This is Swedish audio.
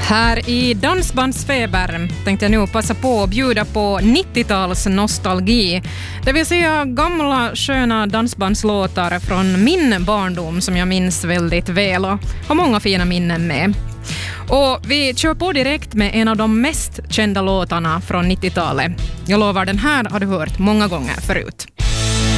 Här i Dansbandsfeber tänkte jag nu passa på att bjuda på 90-tals nostalgi. Det vill säga gamla sköna dansbandslåtar från min barndom som jag minns väldigt väl och har många fina minnen med. Och vi kör på direkt med en av de mest kända låtarna från 90-talet. Jag lovar, den här har du hört många gånger förut.